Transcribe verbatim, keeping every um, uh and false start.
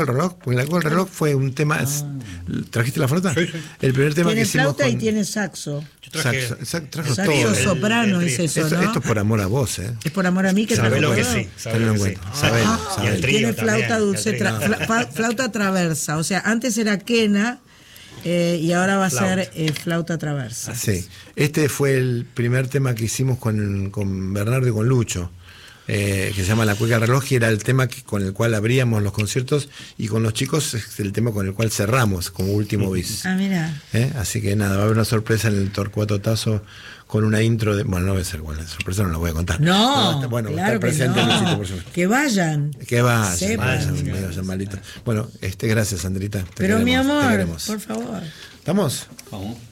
el reloj, porque la cueca del reloj fue un tema. Ah. ¿Trajiste la flauta? Sí, sí. El primer tema tiene que hicimos. Flauta con... y tiene saxo. Yo traje, saxo, saxo, trajo saxo todo. soprano el, el, es eso, esto, ¿no? esto es por amor a vos, ¿eh? Es por amor a mí que trajo Sabelo todo. que sí. Sabelo que sí. Sabelo, Ah, sabelo. Y el trío tiene flauta también, dulce, tra fla flauta traversa. O sea, antes era quena eh, y ahora va a flauta. ser eh, flauta traversa. Sí. Este fue el primer tema que hicimos con, con Bernardo y con Lucho. Eh, que se llama La Cueca del Reloj, y era el tema que, con el cual abríamos los conciertos, y con los chicos es el tema con el cual cerramos como último bis. Ah, mira. ¿Eh? Así que nada, va a haber una sorpresa en el Torcuato Tazo con una intro de. Bueno, no va a ser igual, la sorpresa no la voy a contar. No, no bueno, claro está presente que, no. Luisito, por supuesto. Que vayan. Que vayan, sí, vayan, vayan, vayan, vayan malitos. Bueno, este, gracias, Sandrita. Te Pero queremos, mi amor, te queremos. por favor. ¿Estamos? Vamos.